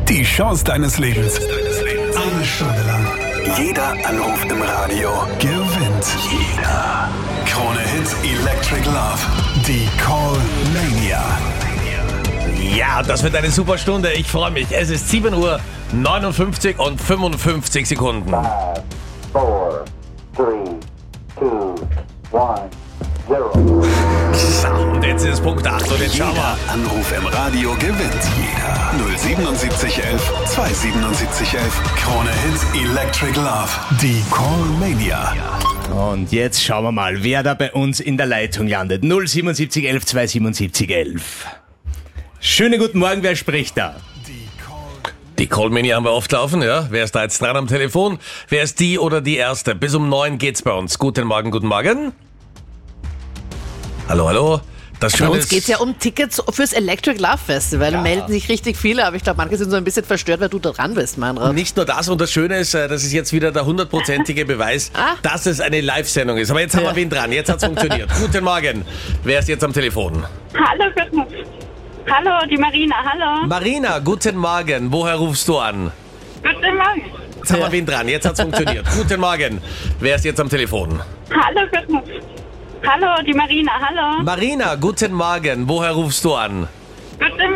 Die Chance deines Lebens. Eine Stunde lang. Jeder Anruf im Radio gewinnt. Jeder. Krone Hits Electric Love. Die Call-Mania. Ja, das wird eine super Stunde. Ich freue mich. Es ist 7:59 und 55 Sekunden. 5, 4, 3, 2, 1, 0. So, und jetzt ist Punkt 8 und jetzt schauen wir. Jeder Anruf im Radio gewinnt. Jeder. 07711 27711. Krone Hits Electric Love. Die Call-Mania. Und jetzt schauen wir mal, wer da bei uns in der Leitung landet. 07711 27711. Schönen guten Morgen, wer spricht da? Die Call-Mania haben wir oft laufen, ja. Wer ist da jetzt dran am Telefon? Wer ist die oder die Erste? Bis um 9 geht's bei uns. Guten Morgen, guten Morgen. Hallo, hallo. Das Bei Schöne uns ist, geht es ja um Tickets fürs Electric Love Festival. Da melden sich richtig viele, aber ich glaube, manche sind so ein bisschen verstört, weil du da dran bist, Meinrad. nicht nur das, und das Schöne ist, das ist jetzt wieder der 100%ige Beweis, dass es eine Live-Sendung ist. Aber jetzt haben wir wen dran, jetzt hat's funktioniert. Guten Morgen. Wer ist jetzt am Telefon? Hallo, guten Hallo, die Marina, hallo. Marina, guten Morgen. Woher rufst du an? Guten Morgen. Jetzt haben wir wen dran, jetzt hat's funktioniert. Guten Morgen. Wer ist jetzt am Telefon? Hallo, guten Hallo, die Marina, hallo. Marina, guten Morgen. Woher rufst du an? Guten